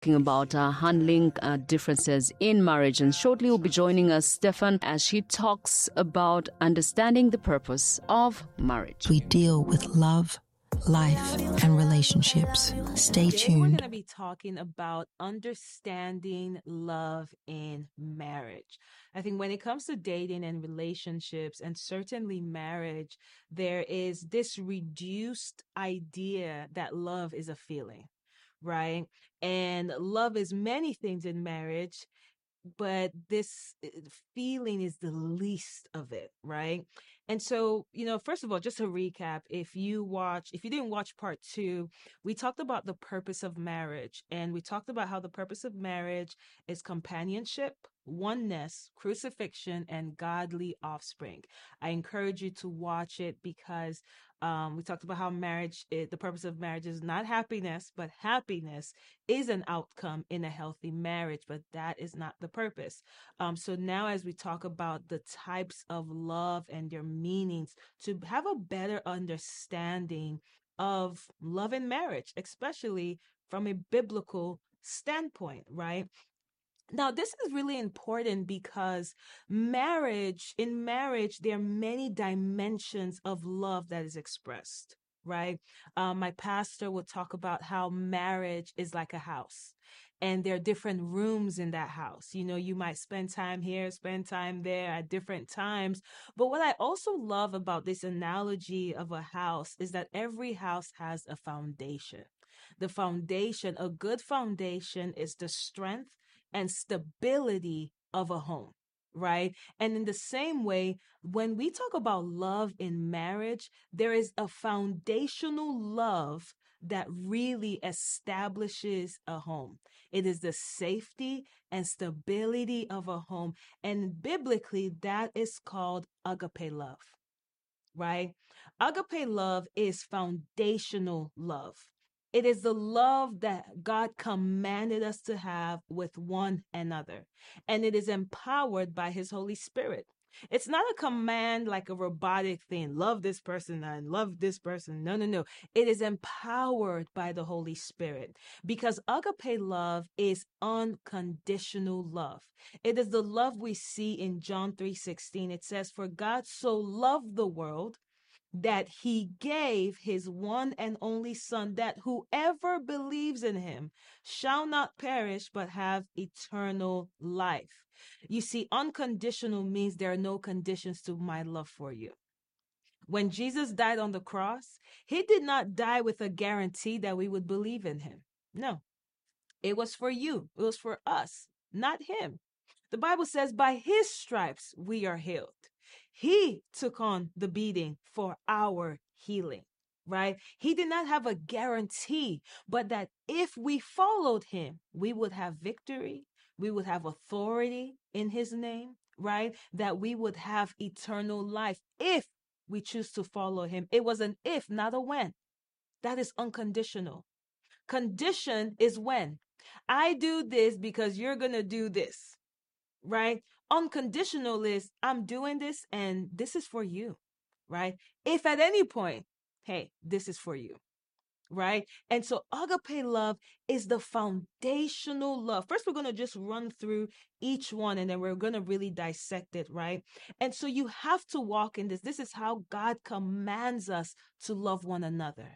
talking about handling differences in marriage. And shortly will be joining us Stefan as she talks about understanding the purpose of marriage. We deal with love, life, and relationships. Stay Today we're tuned. going to be talking about understanding love in marriage. I think when it comes to dating and relationships, and certainly marriage, there is this reduced idea that love is a feeling, right? And love is many things in marriage, but this feeling is the least of it, right? And so, first of all, just to recap, if you didn't watch part 2, we talked about the purpose of marriage, and we talked about how the purpose of marriage is companionship, oneness, crucifixion, and godly offspring. I encourage you to watch it because we talked about how the purpose of marriage is not happiness, but happiness is an outcome in a healthy marriage, but that is not the purpose. So now as we talk about the types of love and their meanings, to have a better understanding of love and marriage, especially from a biblical standpoint, right? Now, this is really important because in marriage, there are many dimensions of love that is expressed, right? My pastor would talk about how marriage is like a house, and there are different rooms in that house. You might spend time here, spend time there at different times. But what I also love about this analogy of a house is that every house has a foundation. A good foundation is the strength and stability of a home, right? And in the same way, when we talk about love in marriage, there is a foundational love that really establishes a home. It is the safety and stability of a home. And biblically, that is called agape love, right? Agape love is foundational love. It is the love that God commanded us to have with one another, and it is empowered by His Holy Spirit. It's not a command like a robotic thing, love this person and love this person. No, no, no. It is empowered by the Holy Spirit because agape love is unconditional love. It is the love we see in John 3:16. It says, "For God so loved the world that He gave His one and only Son, that whoever believes in Him shall not perish but have eternal life." You see, unconditional means there are no conditions to my love for you. When Jesus died on the cross, He did not die with a guarantee that we would believe in Him. No, it was for you. It was for us, not Him. The Bible says, by His stripes we are healed. He took on the beating for our healing, right? He did not have a guarantee, but that if we followed Him, we would have victory. We would have authority in His name, right? That we would have eternal life if we choose to follow Him. It was an if, not a when. That is unconditional. Condition is when. I do this because you're going to do this, right? Unconditional is I'm doing this and this is for you, right? If at any point, hey, this is for you, right? And so agape love is the foundational love. First, we're going to just run through each one and then we're going to really dissect it, right? And so you have to walk in this. This is how God commands us to love one another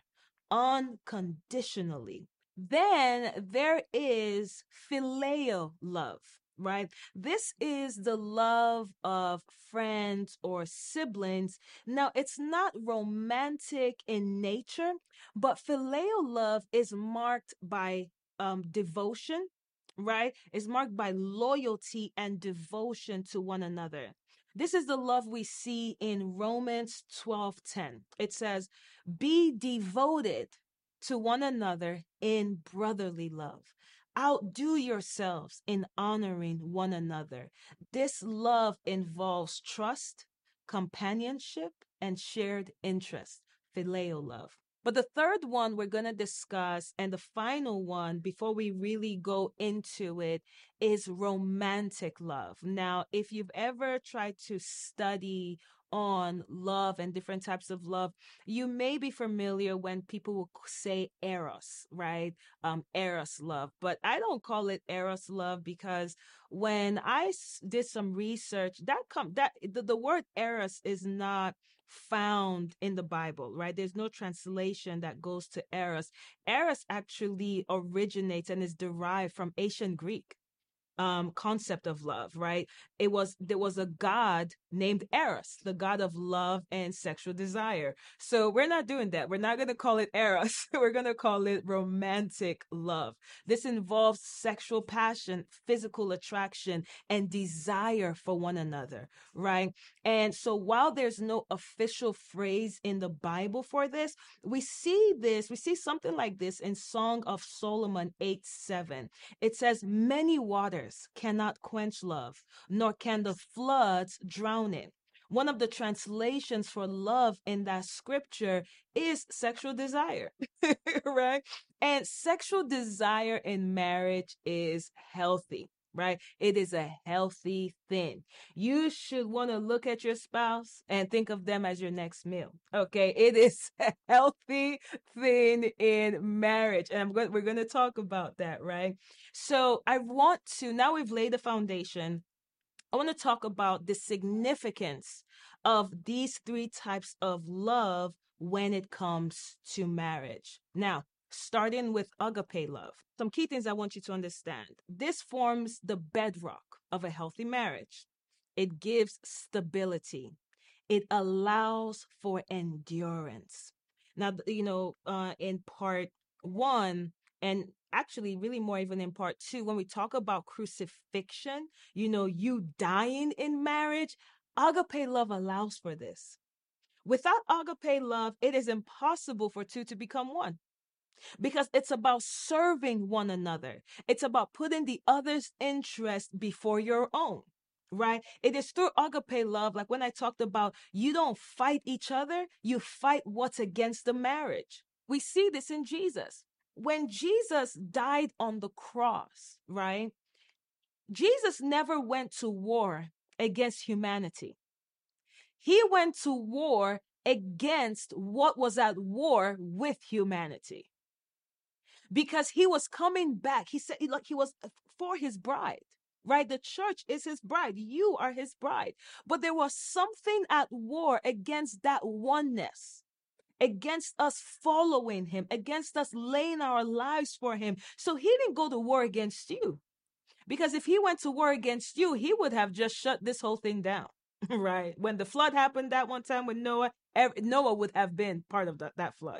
unconditionally. Then there is phileo love, right? This is the love of friends or siblings. Now, it's not romantic in nature, but phileo love is marked by devotion, right? It's marked by loyalty and devotion to one another. This is the love we see in Romans 12:10. It says, "Be devoted to one another in brotherly love. Outdo yourselves in honoring one another." This love involves trust, companionship, and shared interest. Phileo love. But the third one we're going to discuss, and the final one before we really go into it, is romantic love. Now, if you've ever tried to study on love and different types of love, you may be familiar when people will say eros, right? Eros love, but I don't call it eros love because when I did some research, the word eros is not found in the Bible, right? There's no translation that goes to eros. Eros actually originates and is derived from ancient Greek concept of love, right? There was a god named Eros, the god of love and sexual desire. So we're not doing that. We're not going to call it Eros. We're going to call it romantic love. This involves sexual passion, physical attraction, and desire for one another, right? And so while there's no official phrase in the Bible for this, we see something like this in Song of Solomon 8:7. It says, many waters cannot quench love, nor can the floods drown it. One of the translations for love in that scripture is sexual desire, right? And sexual desire in marriage is healthy, right? It is a healthy thing. You should want to look at your spouse and think of them as your next meal. Okay. It is a healthy thing in marriage. And we're going to talk about that, right? So now we've laid the foundation. I want to talk about the significance of these three types of love when it comes to marriage. Now, starting with agape love, some key things I want you to understand. This forms the bedrock of a healthy marriage. It gives stability. It allows for endurance. Now, in part one, and actually really more even in part two, when we talk about crucifixion, you dying in marriage, agape love allows for this. Without agape love, it is impossible for two to become one because it's about serving one another. It's about putting the other's interest before your own, right? It is through agape love, like when I talked about you don't fight each other, you fight what's against the marriage. We see this in Jesus. When Jesus died on the cross, right? Jesus never went to war against humanity. He went to war against what was at war with humanity because he was coming back. He said, like, he was for his bride, right? The church is his bride. You are his bride. But there was something at war against that oneness, against us following him, against us laying our lives for him. So he didn't go to war against you, because if he went to war against you, he would have just shut this whole thing down, right? When the flood happened that one time with Noah, Noah would have been part of that flood.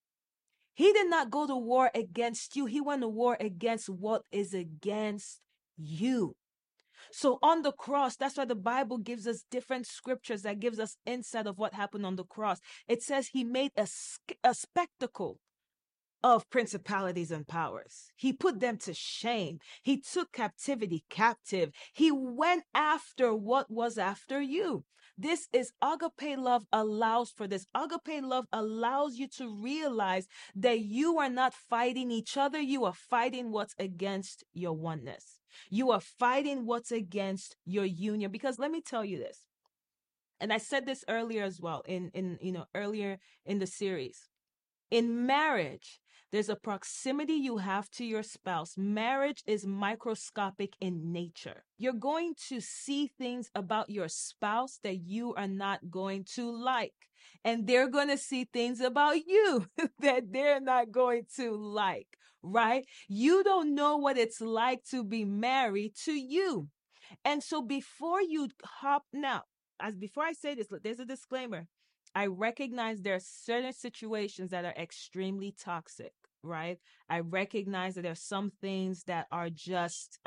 He did not go to war against you. He went to war against what is against you. So on the cross, that's why the Bible gives us different scriptures that gives us insight of what happened on the cross. It says he made a spectacle of principalities and powers. He put them to shame. He took captivity captive. He went after what was after you. This is agape love allows for this. Agape love allows you to realize that you are not fighting each other. You are fighting what's against your oneness. You are fighting what's against your union. Because let me tell you this, and I said this earlier as well earlier in the series. In marriage, there's a proximity you have to your spouse. Marriage is microscopic in nature. You're going to see things about your spouse that you are not going to like. And they're going to see things about you that they're not going to like, right? You don't know what it's like to be married to you. And so before you before I say this, there's a disclaimer. I recognize there are certain situations that are extremely toxic, right? I recognize that there are some things that are just,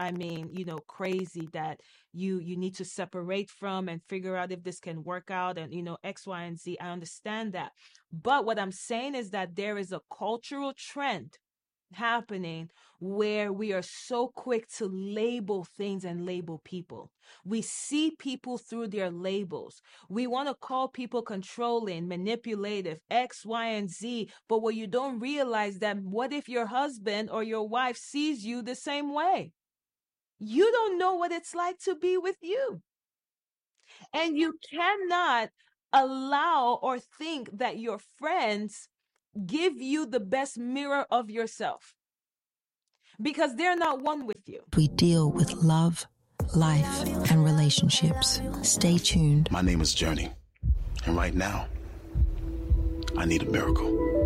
crazy that you need to separate from and figure out if this can work out and, X, Y, and Z. I understand that. But what I'm saying is that there is a cultural trend happening where we are so quick to label things and label people. We see people through their labels. We want to call people controlling, manipulative, X, Y, and Z. But what you don't realize that what if your husband or your wife sees you the same way? You don't know what it's like to be with you. And you cannot allow or think that your friends give you the best mirror of yourself, because they're not one with you. We deal with love, life, and relationships. Stay tuned. My name is Journey, and right now, I need a miracle.